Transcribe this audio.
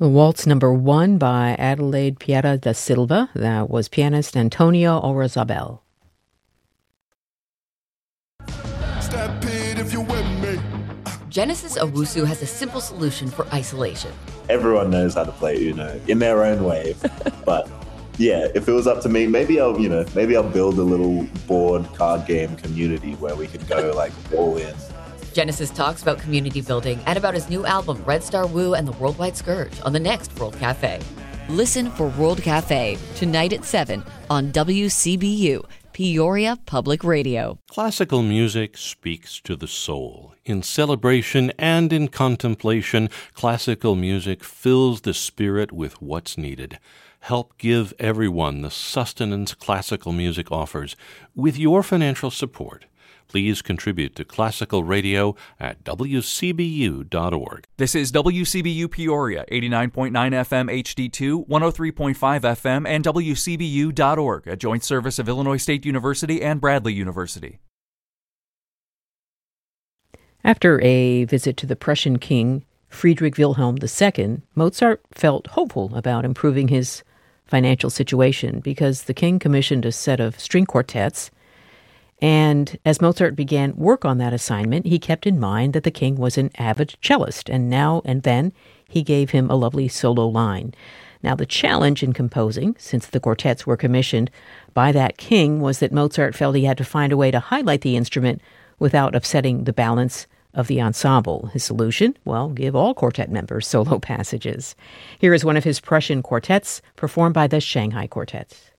The waltz number 1 by Adelaide Pereira da Silva. That was pianist Antonio Orizabal. Genesis Owusu has a simple solution for isolation. Everyone knows how to play Uno in their own way. But yeah, if it was up to me, maybe I'll build a little board card game community where we could go like all in. Genesis talks about community building and about his new album, Red Star Woo and the Worldwide Scourge, on the next World Cafe. Listen for World Cafe tonight at 7 on WCBU, Peoria Public Radio. Classical music speaks to the soul. In celebration and in contemplation, classical music fills the spirit with what's needed. Help give everyone the sustenance classical music offers with your financial support. Please contribute to Classical Radio at WCBU.org. This is WCBU Peoria, 89.9 FM HD2, 103.5 FM, and WCBU.org, a joint service of Illinois State University and Bradley University. After a visit to the Prussian king, Friedrich Wilhelm II, Mozart felt hopeful about improving his financial situation because the king commissioned a set of string quartets. And as Mozart began work on that assignment, he kept in mind that the king was an avid cellist, and now and then he gave him a lovely solo line. Now, the challenge in composing, since the quartets were commissioned by that king, was that Mozart felt he had to find a way to highlight the instrument without upsetting the balance of the ensemble. His solution? Well, give all quartet members solo passages. Here is one of his Prussian quartets, performed by the Shanghai Quartets.